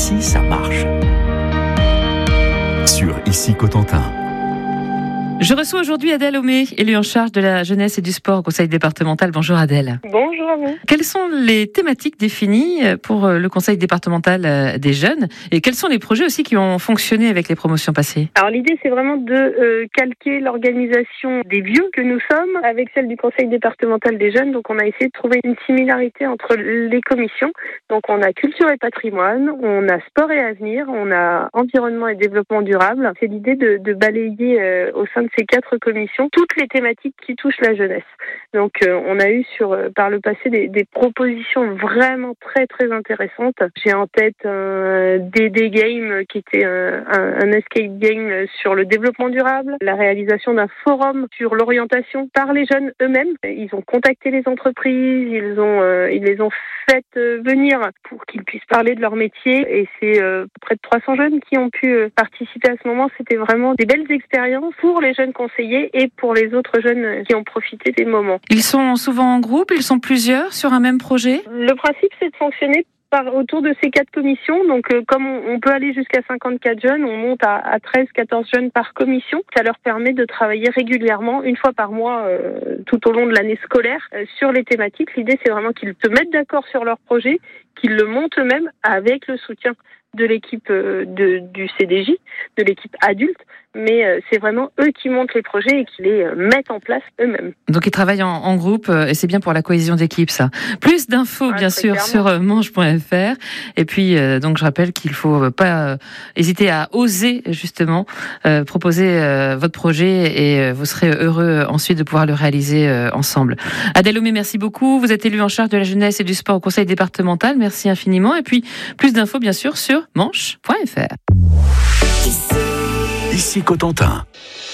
ici, ça marche. Sur Ici Cotentin. Je reçois aujourd'hui Adèle Homé, élue en charge de la jeunesse et du sport au conseil départemental. Bonjour Adèle. Bonjour à vous. Quelles sont les thématiques définies pour le conseil départemental des jeunes et quels sont les projets aussi qui ont fonctionné avec les promotions passées? Alors l'idée c'est vraiment de calquer l'organisation des vieux que nous sommes avec celle du conseil départemental des jeunes. Donc on a essayé de trouver une similarité entre les commissions. Donc on a culture et patrimoine, on a sport et avenir, on a environnement et développement durable. C'est l'idée de balayer au sein de ces 4 commissions toutes les thématiques qui touchent la jeunesse. Donc on a eu par le passé des propositions vraiment très très intéressantes. J'ai en tête DD Game qui était un escape game sur le développement durable, la réalisation d'un forum sur l'orientation par les jeunes eux-mêmes. Ils ont contacté les entreprises, ils les ont faites venir pour qu'ils puissent parler de leur métier et c'est près de 300 jeunes qui ont pu participer à ce moment. C'était vraiment des belles expériences pour les jeunes conseillers et pour les autres jeunes qui ont profité des moments. Ils sont souvent en groupe, ils sont plusieurs sur un même projet? Le principe, c'est de fonctionner autour de ces 4 commissions. Donc, comme on peut aller jusqu'à 54 jeunes, on monte à 13-14 jeunes par commission. Ça leur permet de travailler régulièrement, une fois par mois, tout au long de l'année scolaire, sur les thématiques. L'idée, c'est vraiment qu'ils se mettent d'accord sur leur projet, qu'ils le montent eux-mêmes avec le soutien de l'équipe du CDJ, de l'équipe adulte, mais c'est vraiment eux qui montent les projets et qui les mettent en place eux-mêmes. Donc ils travaillent en groupe et c'est bien pour la cohésion d'équipe ça. Plus d'infos bien sûr clairement sur manche.fr et puis donc je rappelle qu'il faut pas hésiter à oser justement proposer votre projet et vous serez heureux ensuite de pouvoir le réaliser ensemble. Adèle Homé, merci beaucoup. Vous êtes élue en charge de la jeunesse et du sport au conseil départemental. Merci infiniment et puis plus d'infos bien sûr sur manche.fr. Ici Cotentin.